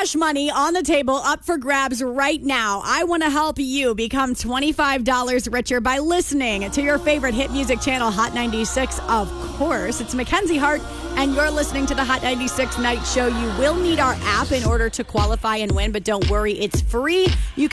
cash money on the table up for grabs right now. I want to help you become $25 richer by listening to your favorite hit music channel, Hot 96, of course. It's Mackenzie Hart, and you're listening to the Hot 96 Night Show. You will need our app in order to qualify and win, but don't worry, it's free. You can